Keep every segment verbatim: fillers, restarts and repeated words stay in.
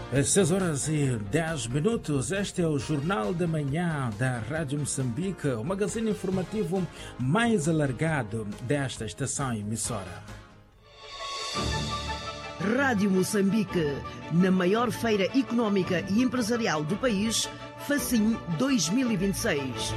seis horas e dez minutos, este é o Jornal da Manhã da Rádio Moçambique, o magazine informativo mais alargado desta estação emissora. Rádio Moçambique, na maior feira económica e empresarial do país, Facim dois mil e vinte e seis.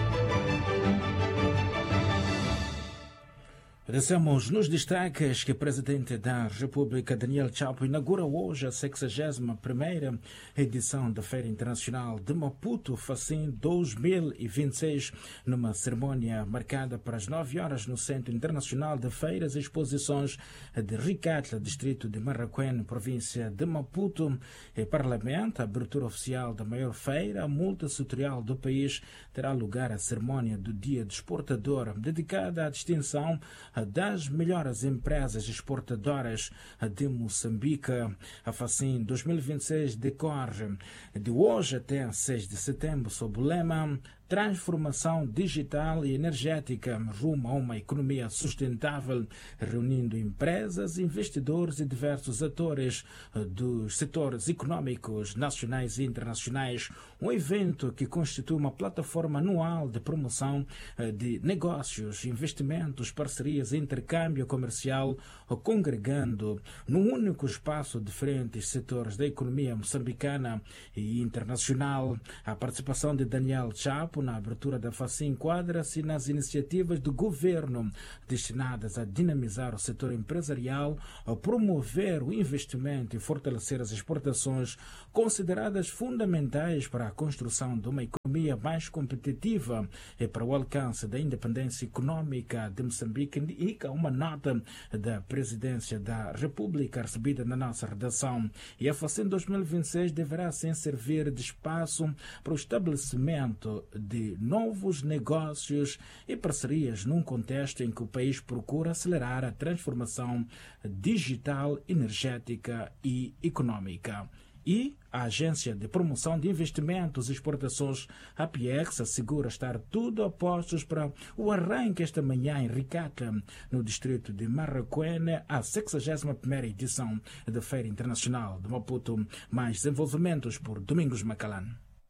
Dissemos nos destaques que o Presidente da República, Daniel Chapo, inaugura hoje a sexagésima primeira edição da Feira Internacional de Maputo, Facim dois mil e vinte e seis, numa cerimónia marcada para as nove horas no Centro Internacional de Feiras e Exposições de Ricatla, distrito de Marraquém, província de Maputo. E Parlamento, a abertura oficial da maior feira multissetorial do país, terá lugar a cerimónia do Dia do Exportador, dedicada à distinção das melhores empresas exportadoras de Moçambique. A Facim dois mil e vinte e seis decorre de hoje até seis de setembro sob o lema Transformação digital e energética rumo a uma economia sustentável, reunindo empresas, investidores e diversos atores dos setores econômicos nacionais e internacionais. Um evento que constitui uma plataforma anual de promoção de negócios, investimentos, parcerias e intercâmbio comercial, congregando num único espaço diferentes setores da economia moçambicana e internacional. A participação de Daniel Chapo na abertura da Facim enquadra-se nas iniciativas do governo destinadas a dinamizar o setor empresarial, a promover o investimento e fortalecer as exportações, consideradas fundamentais para a construção de uma economia mais competitiva e para o alcance da independência econômica de Moçambique, indica uma nota da Presidência da República recebida na nossa redação. E a Facim dois mil e vinte e seis deverá assim servir de espaço para o estabelecimento de novos negócios e parcerias num contexto em que o país procura acelerar a transformação digital, energética e econômica. E a Agência de Promoção de Investimentos e Exportações, a APEX, assegura estar tudo a postos para o arranque esta manhã em Ricata, no distrito de Marraquém, a sexagésima primeira edição da Feira Internacional de Maputo. Mais desenvolvimentos por Domingos Macalán.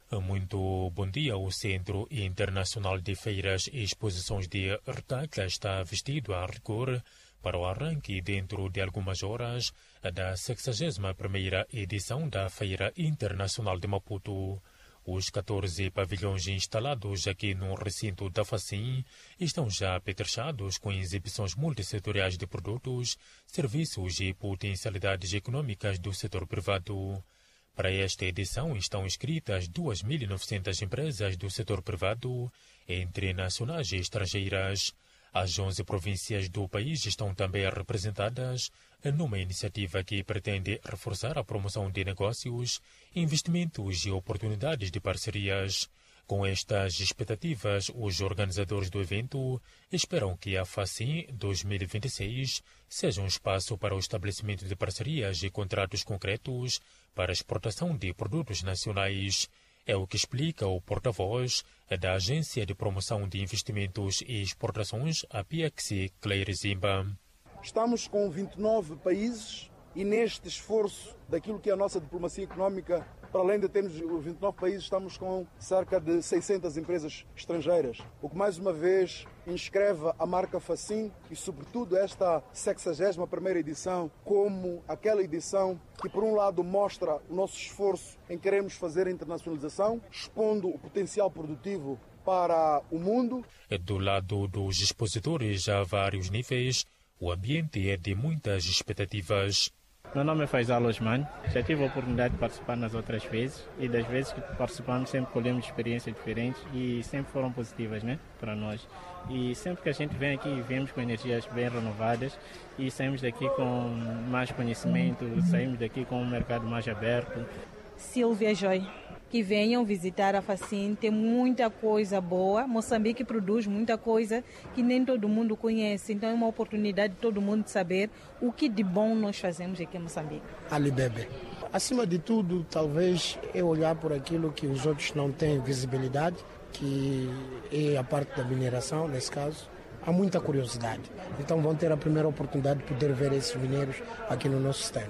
Muito bom dia. O Centro Internacional de Feiras e Exposições de Ricatla está vestido a rigor para o arranque dentro de algumas horas da sexagésima primeira edição da Feira Internacional de Maputo. Os catorze pavilhões instalados aqui no recinto da Facim estão já apetrechados com exibições multissetoriais de produtos, serviços e potencialidades econômicas do setor privado. Para esta edição estão inscritas duas mil e novecentas empresas do setor privado, entre nacionais e estrangeiras. As onze províncias do país estão também representadas numa iniciativa que pretende reforçar a promoção de negócios, investimentos e oportunidades de parcerias. Com estas expectativas, os organizadores do evento esperam que a Facim dois mil e vinte e seis seja um espaço para o estabelecimento de parcerias e contratos concretos para a exportação de produtos nacionais. É o que explica o porta-voz da Agência de Promoção de Investimentos e Exportações, a APEX, Claire Zimba. Estamos com vinte e nove países e neste esforço daquilo que é a nossa diplomacia económica, para além de termos vinte e nove países, estamos com cerca de seiscentas empresas estrangeiras, o que mais uma vez inscreve a marca Facim e, sobretudo, esta sexagésima primeira edição como aquela edição que, por um lado, mostra o nosso esforço em queremos fazer a internacionalização, expondo o potencial produtivo para o mundo. Do lado dos expositores, a vários níveis, o ambiente é de muitas expectativas. Meu nome é Faisal Osman, já tive a oportunidade de participar nas outras vezes e das vezes que participamos sempre colhemos experiências diferentes e sempre foram positivas, né, para nós. E sempre que a gente vem aqui, viemos com energias bem renovadas e saímos daqui com mais conhecimento, saímos daqui com um mercado mais aberto. Silvia Joy, que venham visitar a Facim, tem muita coisa boa. Moçambique produz muita coisa que nem todo mundo conhece, então é uma oportunidade de todo mundo saber o que de bom nós fazemos aqui em Moçambique. Ali Bebe. Acima de tudo, talvez é olhar por aquilo que os outros não têm visibilidade, que é a parte da mineração, nesse caso. Há muita curiosidade. Então vão ter a primeira oportunidade de poder ver esses mineiros aqui no nosso stand.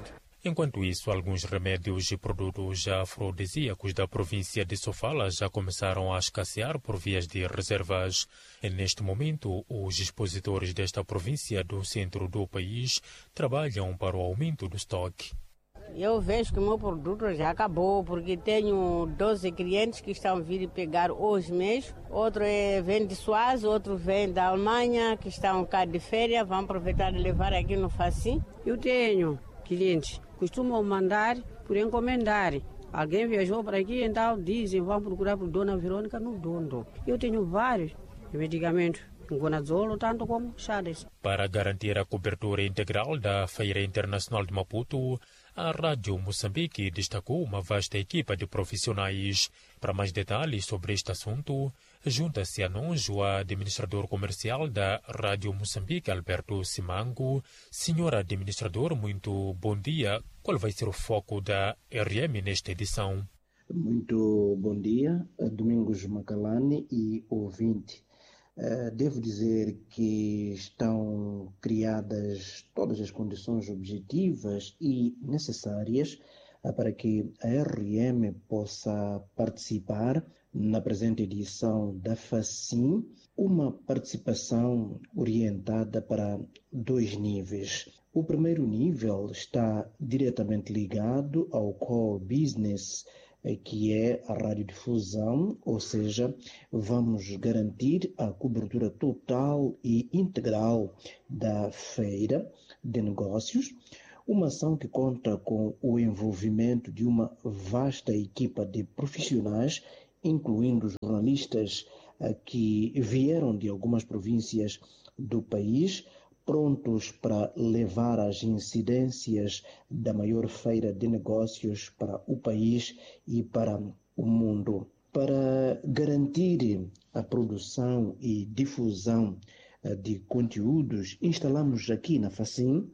Enquanto isso, alguns remédios e produtos afrodisíacos da província de Sofala já começaram a escassear por vias de reservas. E neste momento, os expositores desta província do centro do país trabalham para o aumento do estoque. Eu vejo que o meu produto já acabou, porque tenho doze clientes que estão a vir pegar hoje mesmo. Outro é, vem de Suaz, outro vem da Alemanha, que estão cá de férias, vão aproveitar de levar aqui no Facim. Eu tenho clientes, costumam mandar por encomendar. Alguém viajou para aqui, então dizem, vão procurar por Dona Verônica no Dondo. Eu tenho vários medicamentos. Gonazolo, tanto como chaves. Para garantir a cobertura integral da Feira Internacional de Maputo, a Rádio Moçambique destacou uma vasta equipa de profissionais. Para mais detalhes sobre este assunto, junta-se a nós o administrador comercial da Rádio Moçambique, Alberto Simango. Senhor administrador, muito bom dia. Qual vai ser o foco da R M nesta edição? Muito bom dia, Domingos Macalane e ouvinte. Uh, devo dizer que estão criadas todas as condições objetivas e necessárias uh, para que a R M possa participar na presente edição da Facim, uma participação orientada para dois níveis. O primeiro nível está diretamente ligado ao core business, que é a radiodifusão, ou seja, vamos garantir a cobertura total e integral da feira de negócios, uma ação que conta com o envolvimento de uma vasta equipa de profissionais, incluindo jornalistas que vieram de algumas províncias do país, prontos para levar as incidências da maior feira de negócios para o país e para o mundo. Para garantir a produção e difusão de conteúdos, instalamos aqui na Facim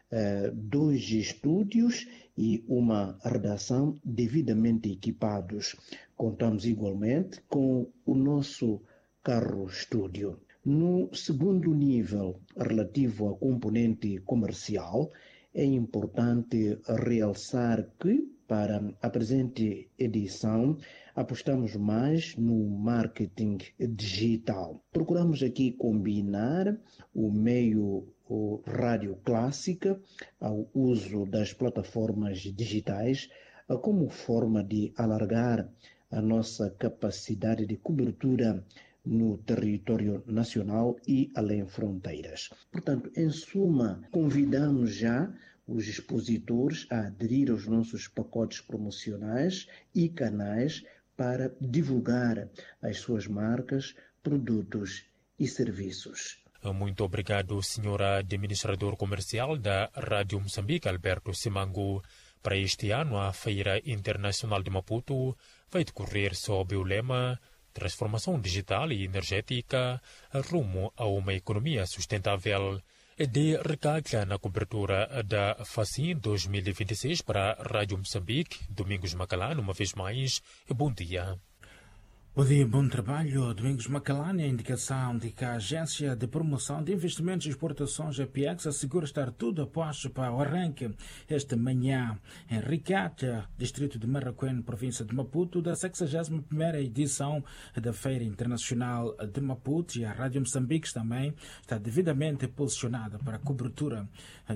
dois estúdios e uma redação devidamente equipados. Contamos igualmente com o nosso carro-estúdio. No segundo nível, relativo à componente comercial, é importante realçar que, para a presente edição, apostamos mais no marketing digital. Procuramos aqui combinar o meio o rádio clássica ao uso das plataformas digitais como forma de alargar a nossa capacidade de cobertura no território nacional e além fronteiras. Portanto, em suma, convidamos já os expositores a aderir aos nossos pacotes promocionais e canais para divulgar as suas marcas, produtos e serviços. Muito obrigado, senhor administrador comercial da Rádio Moçambique, Alberto Simango. Para este ano, a Feira Internacional de Maputo vai decorrer sob o lema Transformação Digital e Energética rumo a uma economia sustentável. De recalque na cobertura da Facim dois mil e vinte e seis para a Rádio Moçambique, Domingos Macalane, uma vez mais, bom dia. Bom dia, bom trabalho. Domingos Macalane, a indicação de que a Agência de Promoção de Investimentos e Exportações, a PIEX, assegura estar tudo a posto para o arranque esta manhã em Ricata, distrito de Marraquém, província de Maputo, da sexagésima primeira edição da Feira Internacional de Maputo, e a Rádio Moçambique também está devidamente posicionada para a cobertura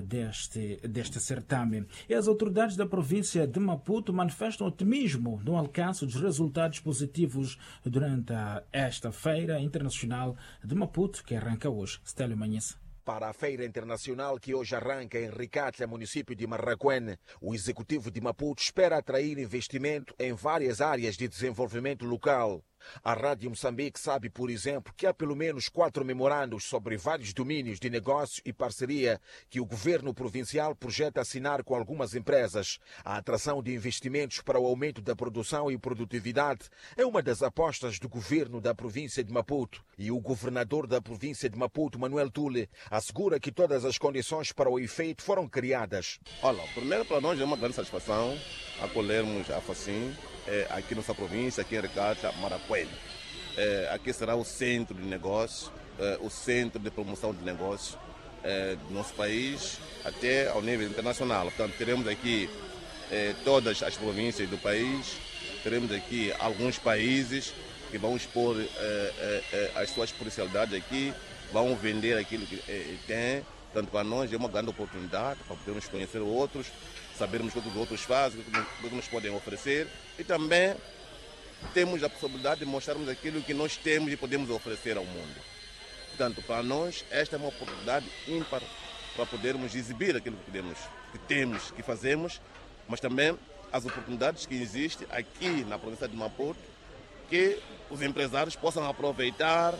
deste, deste certame. E as autoridades da província de Maputo manifestam otimismo no alcance dos resultados positivos durante esta Feira Internacional de Maputo, que arranca hoje. Stélio Manhissa. Para a Feira Internacional que hoje arranca em Ricata, município de Marraquém, o Executivo de Maputo espera atrair investimento em várias áreas de desenvolvimento local. A Rádio Moçambique sabe, por exemplo, que há pelo menos quatro memorandos sobre vários domínios de negócio e parceria que o governo provincial projeta assinar com algumas empresas. A atração de investimentos para o aumento da produção e produtividade é uma das apostas do governo da província de Maputo. E o governador da província de Maputo, Manuel Tule, assegura que todas as condições para o efeito foram criadas. Olha, primeiro para nós é uma grande satisfação acolhermos a Facim É, aqui nossa província, aqui em Ricata, Marraquém. É, aqui será o centro de negócios, é, o centro de promoção de negócios. eh, do nosso país até ao nível internacional. Portanto, teremos aqui eh, todas as províncias do país, teremos aqui alguns países que vão expor eh, eh, eh, as suas potencialidades aqui, vão vender aquilo que eh, têm. Portanto, para nós é uma grande oportunidade para podermos conhecer outros, sabermos o que os outros fazem, o que nos podem oferecer, e também temos a possibilidade de mostrarmos aquilo que nós temos e podemos oferecer ao mundo. Portanto, para nós, esta é uma oportunidade ímpar para podermos exibir aquilo que, podemos, que temos, que fazemos, mas também as oportunidades que existem aqui na província de Maputo, que os empresários possam aproveitar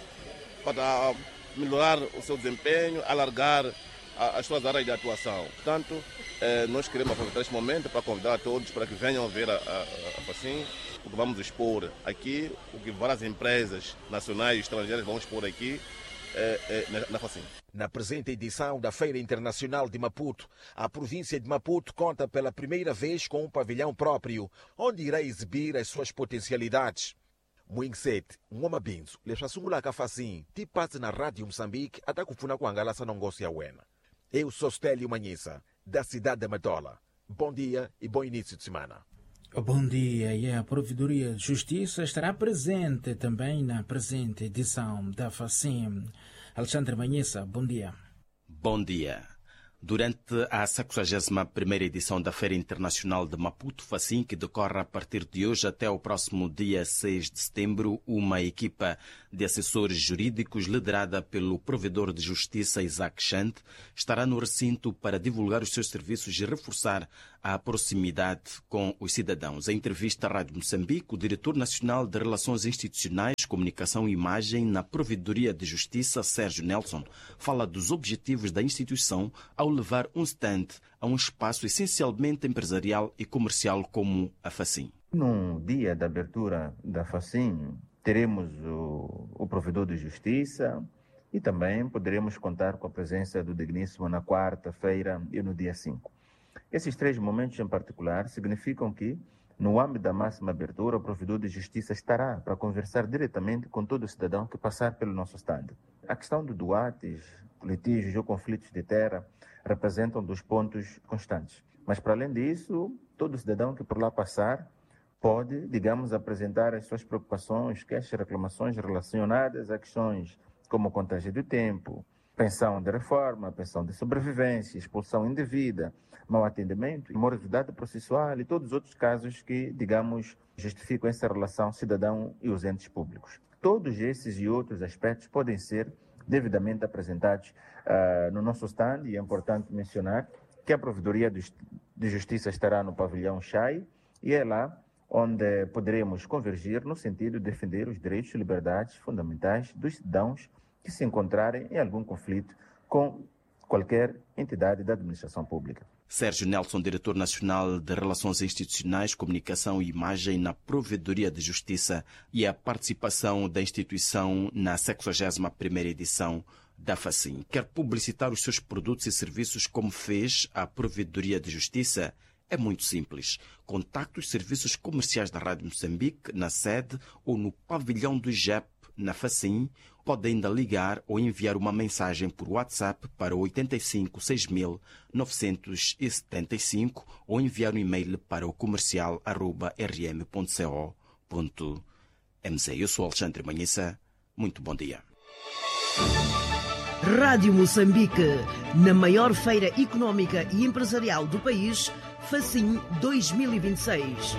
para melhorar o seu desempenho, alargar as suas áreas de atuação. Portanto, nós queremos aproveitar este momento para convidar a todos para que venham ver a, a, a Facim, o que vamos expor aqui, o que várias empresas nacionais e estrangeiras vão expor aqui é, é, na, na Facim. Na presente edição da Feira Internacional de Maputo, a província de Maputo conta pela primeira vez com um pavilhão próprio, onde irá exibir as suas potencialidades. Muinsete, Mwamabinzu, lexasungula ka Facim, tipatsi na Rádio Moçambique até kufuna kuhangalasa nongosi ya wena. Eu sou Stélio Manhissa, da cidade de Matola. Bom dia e bom início de semana. Bom dia, e a Provedoria de Justiça estará presente também na presente edição da Facim. Alexandre Manhissa, bom dia. Bom dia. Durante a sessagésima primeira edição da Feira Internacional de Maputo Facim, que decorre a partir de hoje até o próximo dia seis de setembro, uma equipa de assessores jurídicos liderada pelo provedor de justiça Isaac Chante estará no recinto para divulgar os seus serviços e reforçar a proximidade com os cidadãos. Em entrevista à Rádio Moçambique, o diretor nacional de Relações Institucionais, Comunicação e Imagem na Provedoria de Justiça, Sérgio Nelson, fala dos objetivos da instituição ao levar um stand a um espaço essencialmente empresarial e comercial como a Facim. No dia da abertura da Facim, teremos o, o provedor de justiça e também poderemos contar com a presença do digníssimo na quarta-feira e no dia cinco. Esses três momentos em particular significam que, no âmbito da máxima abertura, o provedor de justiça estará para conversar diretamente com todo cidadão que passar pelo nosso stand. A questão de doates, litígios ou conflitos de terra representam dos pontos constantes. Mas, para além disso, todo cidadão que por lá passar pode, digamos, apresentar as suas preocupações, queixas, reclamações relacionadas a questões como contagem do tempo, pensão de reforma, pensão de sobrevivência, expulsão indevida, mau atendimento, morosidade processual e todos os outros casos que, digamos, justificam essa relação cidadão e os entes públicos. Todos esses e outros aspectos podem ser devidamente apresentados uh, no nosso stand, e é importante mencionar que a Provedoria de Justiça estará no pavilhão Chai, e é lá onde poderemos convergir no sentido de defender os direitos e liberdades fundamentais dos cidadãos que se encontrarem em algum conflito com qualquer entidade da administração pública. Sérgio Nelson, diretor nacional de Relações Institucionais, Comunicação e Imagem na Provedoria de Justiça, e a participação da instituição na sessagésima primeira edição da Facim. Quer publicitar os seus produtos e serviços como fez a Provedoria de Justiça? É muito simples. Contacte os serviços comerciais da Rádio Moçambique na sede ou no pavilhão do J E P na Facim. Pode ainda ligar ou enviar uma mensagem por WhatsApp para oito cinco seis mil novecentos e setenta e cinco ou enviar um e-mail para o comercial arroba r m ponto co ponto m z. Eu sou Alexandre Manhissa. Muito bom dia. Rádio Moçambique, na maior feira económica e empresarial do país, Facim dois mil e vinte e seis.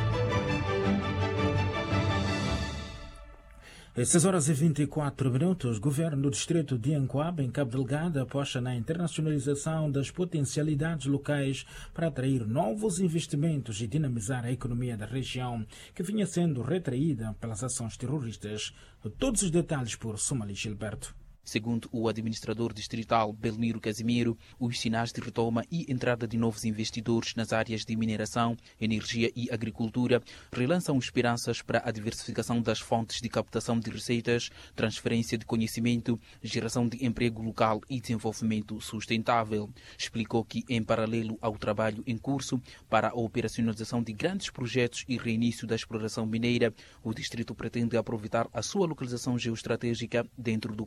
seis horas e vinte e quatro minutos, o governo do distrito de Ancoaba, em Cabo Delgado, aposta na internacionalização das potencialidades locais para atrair novos investimentos e dinamizar a economia da região, que vinha sendo retraída pelas ações terroristas. Todos os detalhes por Somali Gilberto. Segundo o administrador distrital Belmiro Casimiro, os sinais de retoma e entrada de novos investidores nas áreas de mineração, energia e agricultura relançam esperanças para a diversificação das fontes de captação de receitas, transferência de conhecimento, geração de emprego local e desenvolvimento sustentável. Explicou que, em paralelo ao trabalho em curso para a operacionalização de grandes projetos e reinício da exploração mineira, o distrito pretende aproveitar a sua localização geoestratégica dentro do Parque Industrial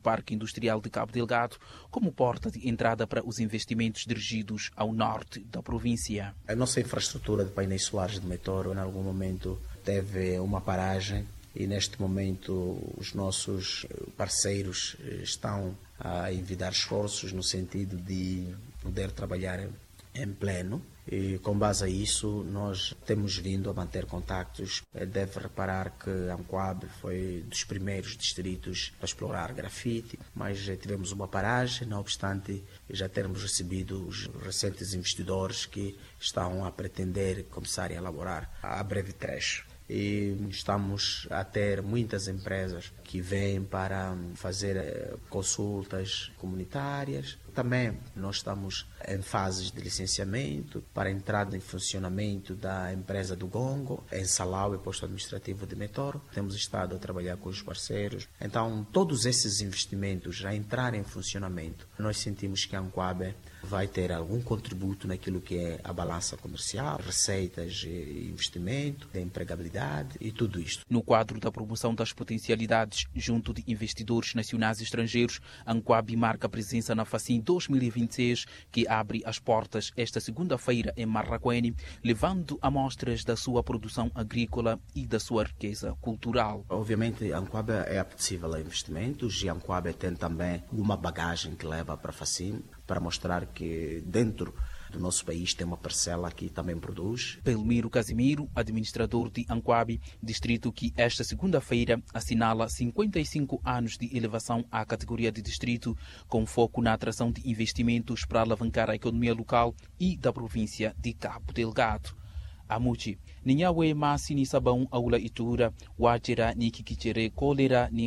Industrial de Cabo Delgado como porta de entrada para os investimentos dirigidos ao norte da província. A nossa infraestrutura de painéis solares de Metoro, em algum momento, teve uma paragem e, neste momento, os nossos parceiros estão a envidar esforços no sentido de poder trabalhar em pleno. E, com base a isso, nós temos vindo a manter contactos. Deve reparar que Ancoabe foi dos primeiros distritos a explorar grafite, mas tivemos uma paragem, não obstante já termos recebido os recentes investidores que estão a pretender começar a elaborar a breve trecho. E estamos a ter muitas empresas que vêm para fazer consultas comunitárias. Também nós estamos em fases de licenciamento para a entrada em funcionamento da empresa do Gongo, em Salau, posto administrativo de Metoro. Temos estado a trabalhar com os parceiros. Então, todos esses investimentos já entrarem em funcionamento, nós sentimos que a Ancoabe vai ter algum contributo naquilo que é a balança comercial, receitas e investimento, de empregabilidade e tudo isto. No quadro da promoção das potencialidades junto de investidores nacionais e estrangeiros, a Ancoabe marca presença na Facim dois mil e vinte e seis, que abre as portas esta segunda-feira em Marraquene, levando amostras da sua produção agrícola e da sua riqueza cultural. Obviamente, a Ancoabe é apetecível a investimentos e a Ancoabe tem também uma bagagem que leva para a Facim para mostrar que dentro do nosso país tem uma parcela que também produz. Belmiro Casimiro, administrador de Ancoabe, distrito que esta segunda-feira assinala cinquenta e cinco anos de elevação à categoria de distrito, com foco na atração de investimentos para alavancar a economia local e da província de Cabo Delgado. Amuchi, Ninhawe Masini Sabão Aula Itura, Wachira Nikikichere Cólera